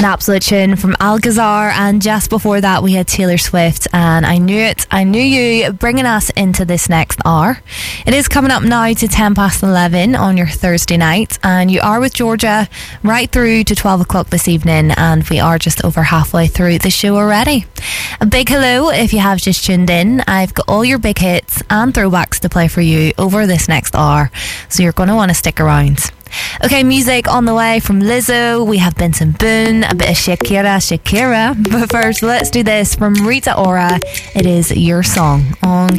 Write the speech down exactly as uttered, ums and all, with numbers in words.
An absolute tune from Alcazar, and just before that we had Taylor Swift and I Knew It, I Knew You, bringing us into this next hour. It is coming up now to ten past eleven on your Thursday night, and you are with Georgia right through to twelve o'clock this evening, and we are just over halfway through the show already. A big hello if you have just tuned in. I've got all your big hits and throwbacks to play for you over this next hour, so you're going to want to stick around. Okay, music on the way from Lizzo. We have Benson Boone, a bit of Shakira, Shakira. But first, let's do this from Rita Ora. It is Your Song on